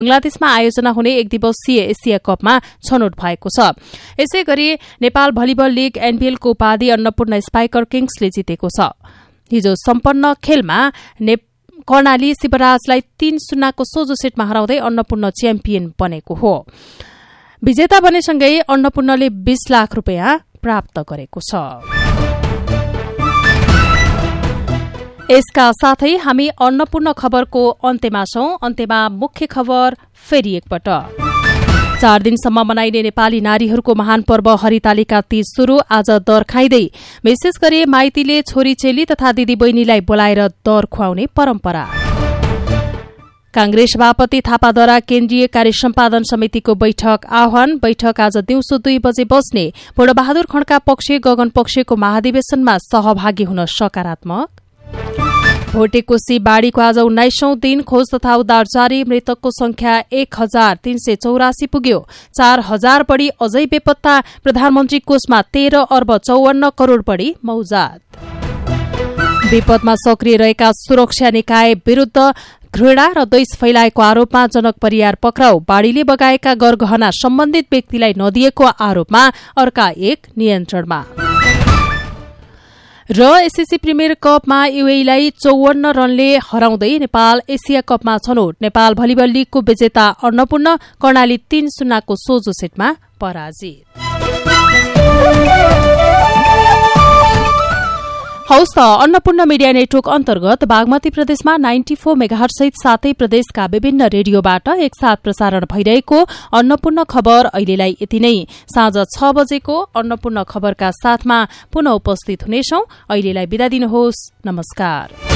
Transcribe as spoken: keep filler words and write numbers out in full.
बंगलादेशमा आयोजना हुने एक दिवसीय एसिया कपमा छनौट भएको छ। यसै गरी नेपाल भलिबल लीग एनबीएलको उपाधि अन्नपूर्ण स्पाइकर किङ्सले जितेको छ। हिजो सम्पन्न खेलमा कर्णाली शिवराजलाई तीन शून्यको सोझो सेटमा हराउँदै अन्नपूर्ण च्याम्पियन बनेको हो। विजेता बनेसँगै अन्नपूर्णले बीस लाख रुपियाँ प्राप्त गरेको छ। यसका साथै हामी अन्नपूर्ण खबरको अन्त्यमा छौं। अन्त्यमा मुख्य खबर फेरि एकपटक। चार दिनसम्म मनाइने नेपाली नारीहरूको महान पर्व हरितालिका तीज शुरू। आज दर खाइँदै विशेष गरी माइतीले छोरी चेली तथा दिदी बहिनीलाई बोलाएर दर खुवाउने परम्परा। कांग्रेस सभापति थापाद्वारा केन्द्रीय कार्य सम्पादन समितिको बैठक आह्वान। बैठक आज दिउँसो दुई बजे बस्ने। पूर्णबहादुर खड्का पक्ष गगन पक्षको महाधिवेशनमा सहभागी हुन सकारात्मक। भोटेकोशी बाढ़ीको आज उन्नाइसौं दिन। खोज तथा उद्धार जारी। मृतकको संख्या एक हजार तीन सय चौरासी पुग्यो। चार हजार बढ़ी अझै बेपत्ता। प्रधानमन्त्री कोषमा तेह्र अर्ब चौवन्न करोड़ बढ़ी मौजात। विपदमा सक्रिय रहेका सुरक्षा निकाय विरूद्ध घृणा र द्वेष फैलाएको आरोपमा जनक परियार पक्राउ। बाढ़ीले बगाएका गरगहना सम्बन्धित व्यक्तिलाई नदिएको आरोपमा अर्का एक नियन्त्रणमा। र एसएससी प्रिमियर कपमा युएईलाई चौवन्न रनले हराउँदै नेपाल एसिया कपमा छनौट। नेपाल भलिबल लीगको विजेता अन्नपूर्ण कर्णाली तीन शून्यको सोझो सेटमा पराजित। हौस् त अन्नपूर्ण मिडिया नेटवर्क अन्तर्गत बागमती प्रदेशमा नाइन्टी फोर मेगाहर्ज सहित सातै प्रदेशका विभिन्न रेडियोबाट एकसाथ प्रसारण भइरहेको अन्नपूर्ण खबर अहिलेलाई यति नै। साँझ छ बजेको अन्नपूर्ण खबरका साथमा पुनः उपस्थित हुनेछौं। अहिलेलाई बिदा दिनुहोस्। नमस्कार।